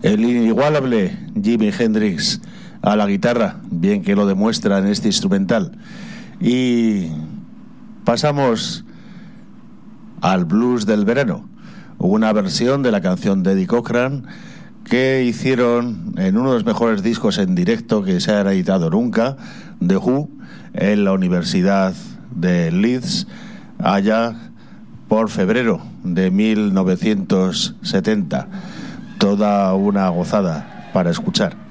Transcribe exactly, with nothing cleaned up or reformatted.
El inigualable Jimi Hendrix a la guitarra, bien que lo demuestra en este instrumental. Y pasamos al blues del verano, una versión de la canción de Eddie Cochran que hicieron en uno de los mejores discos en directo que se han editado nunca, The Who, en la Universidad de Leeds, allá por febrero de mil novecientos setenta. Toda una gozada para escuchar.